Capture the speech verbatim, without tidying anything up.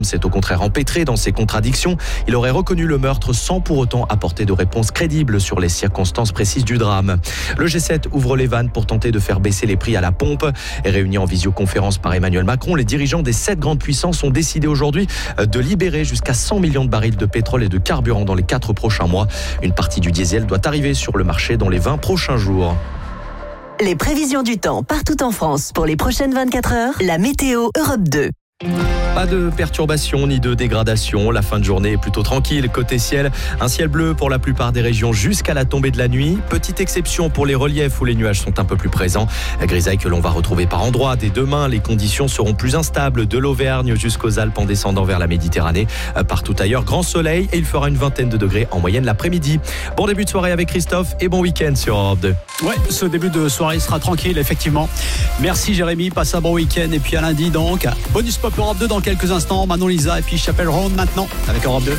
C'est au contraire empêtré dans ses contradictions. Il aurait reconnu le meurtre sans pour autant apporter de réponse crédible sur les circonstances précises du drame. Le G sept ouvre les vannes pour tenter de faire baisser les prix à la pompe. Et réunis en visioconférence par Emmanuel Macron, les dirigeants des sept grandes puissances ont décidé aujourd'hui de libérer jusqu'à cent millions de barils de pétrole et de carburant dans les quatre prochains mois. Une partie du diesel doit arriver sur le marché dans les vingt prochains jours. Les prévisions du temps partout en France pour les prochaines vingt-quatre heures. La météo Europe deux. Pas de perturbations ni de dégradation. La fin de journée est plutôt tranquille. Côté ciel, un ciel bleu pour la plupart des régions jusqu'à la tombée de la nuit. Petite exception pour les reliefs où les nuages sont un peu plus présents. La grisaille que l'on va retrouver par endroits. Dès demain, les conditions seront plus instables de l'Auvergne jusqu'aux Alpes en descendant vers la Méditerranée. Partout ailleurs, grand soleil et il fera une vingtaine de degrés en moyenne l'après-midi. Bon début de soirée avec Christophe et bon week-end sur Europe deux. Ouais, ce début de soirée sera tranquille, effectivement. Merci Jérémy, passe un bon week-end et puis à lundi donc. Bonus Pop Europe deux dans quelques instants. Manon Lisa et puis Chapelle Ronde maintenant avec Europe deux.